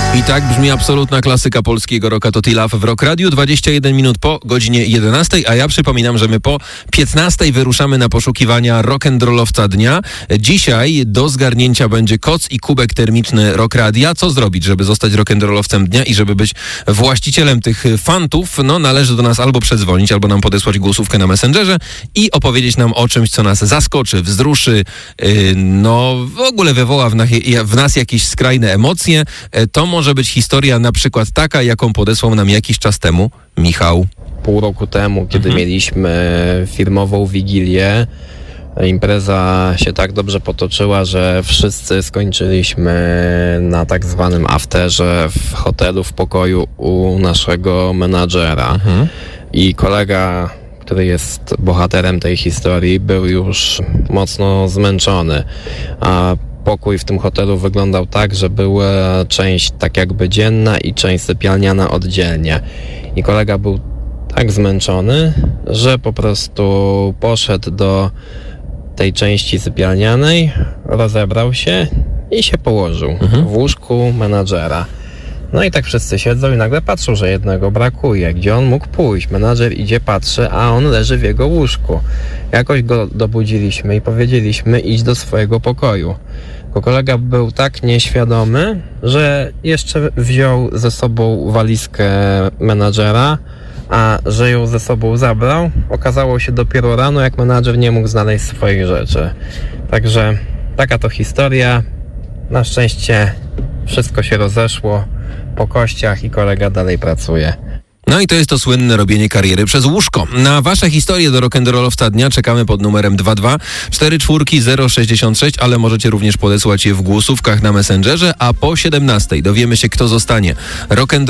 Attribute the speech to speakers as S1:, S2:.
S1: I tak brzmi absolutna klasyka polskiego rocka to T-Love w Rock Radio. 21 minut po godzinie 11, a ja przypominam, że my po 15 wyruszamy na poszukiwania rock'n'rollowca dnia. Dzisiaj do zgarnięcia będzie koc i kubek termiczny Rock Radia. Co zrobić, żeby zostać rock'n'rollowcem dnia i żeby być właścicielem tych fantów? No, należy do nas albo przedzwonić, albo nam podesłać głosówkę na Messengerze i opowiedzieć nam o czymś, co nas zaskoczy, wzruszy, no w ogóle wywoła w nas jakieś skrajne emocje. To może być historia na przykład taka, jaką podesłał nam jakiś czas temu Michał.
S2: Pół roku temu, kiedy mieliśmy firmową wigilię, impreza się tak dobrze potoczyła, że wszyscy skończyliśmy na tak zwanym afterze w hotelu w pokoju u naszego menadżera. I kolega, który jest bohaterem tej historii, był już mocno zmęczony, a pokój w tym hotelu wyglądał tak, że była część tak jakby dzienna i część sypialniana oddzielnie. I kolega był tak zmęczony, że po prostu poszedł do tej części sypialnianej, rozebrał się i się położył w łóżku menadżera. No i tak wszyscy siedzą i nagle patrzą, że jednego brakuje. Gdzie on mógł pójść? Menadżer idzie, patrzy, a on leży w jego łóżku. Jakoś go dobudziliśmy i powiedzieliśmy: idź do swojego pokoju. Bo kolega był tak nieświadomy, że jeszcze wziął ze sobą walizkę menadżera, a że ją ze sobą zabrał, okazało się dopiero rano, jak menadżer nie mógł znaleźć swoich rzeczy. Także taka to historia. Na szczęście wszystko się rozeszło po kościach i kolega dalej pracuje.
S1: No i to jest to słynne robienie kariery przez łóżko. Na wasze historie do rock'n'rollowca dnia czekamy pod numerem 2244066, ale możecie również podesłać je w głosówkach na Messengerze, a po 17 dowiemy się, kto zostanie